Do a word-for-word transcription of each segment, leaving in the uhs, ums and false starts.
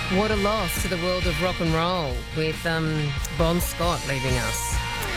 What a loss to the world of rock and roll with um, Bon Scott leaving us.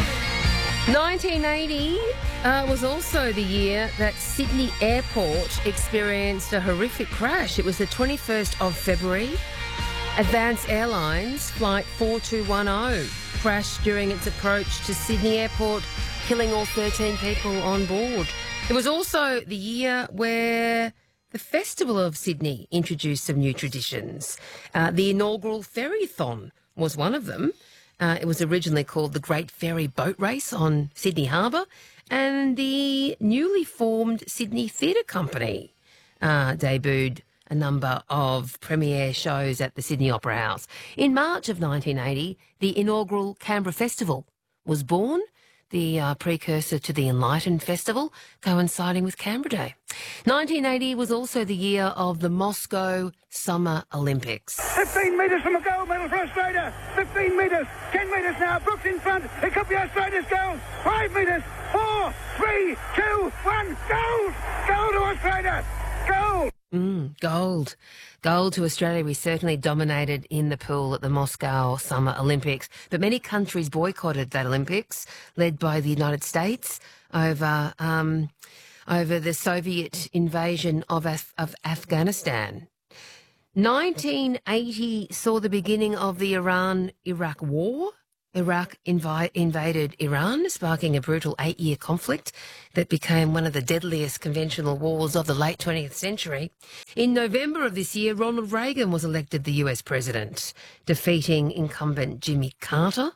nineteen eighty uh, was also the year that Sydney Airport experienced a horrific crash. It was the twenty-first of February. Advance Airlines Flight four two one zero crashed during its approach to Sydney Airport, killing all thirteen people on board. It was also the year where the Festival of Sydney introduced some new traditions. Uh, the inaugural Ferrython was one of them. Uh, it was originally called the Great Ferry Boat Race on Sydney Harbour, and the newly formed Sydney Theatre Company uh, debuted a number of premiere shows at the Sydney Opera House. In March of nineteen eighty, the inaugural Canberra Festival was born, the uh, precursor to the Enlightened Festival, coinciding with Canberra Day. nineteen eighty was also the year of the Moscow Summer Olympics. fifteen metres from a gold medal for Australia. fifteen metres, ten metres now. Brooks in front. It could be Australia's gold. five metres, four, three, two, one. Gold! Gold to Australia! Gold! Mm, gold. Gold to Australia. We certainly dominated in the pool at the Moscow Summer Olympics. But many countries boycotted that Olympics, led by the United States, over um, over the Soviet invasion of, Af- of Afghanistan. nineteen eighty saw the beginning of the Iran-Iraq War. Iraq invi- invaded Iran, sparking a brutal eight-year conflict that became one of the deadliest conventional wars of the late twentieth century. In November of this year, Ronald Reagan was elected the U S president, defeating incumbent Jimmy Carter.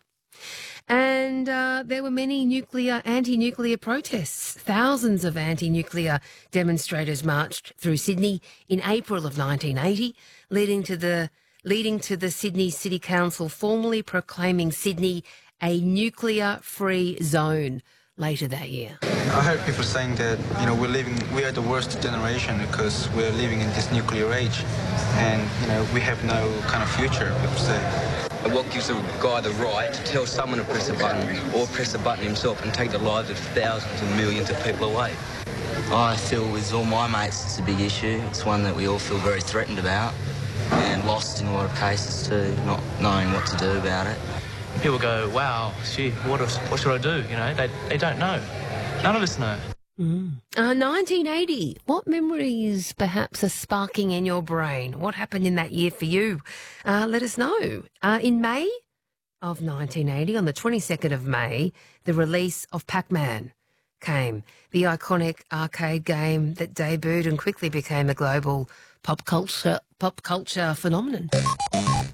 And uh, there were many nuclear, anti-nuclear protests. Thousands of anti-nuclear demonstrators marched through Sydney in April of nineteen eighty, leading to the leading to the Sydney City Council formally proclaiming Sydney a nuclear-free zone later that year. I heard people saying that, you know, we're living, we are the worst generation because we're living in this nuclear age, and, you know, we have no kind of future, people say. What gives a guy the right to tell someone to press a button or press a button himself and take the lives of thousands and millions of people away? I feel with all my mates it's a big issue. It's one that we all feel very threatened about and lost in a lot of cases too, not knowing what to do about it. People go, wow, gee, what, if, what should I do? You know, they, they don't know. None of us know. Mm. Uh, nineteen eighty, what memories perhaps are sparking in your brain? What happened in that year for you? Uh, let us know. Uh, in May of nineteen eighty, on the twenty-second of May, the release of Pac-Man came, the iconic arcade game that debuted and quickly became a global pop culture pop culture phenomenon.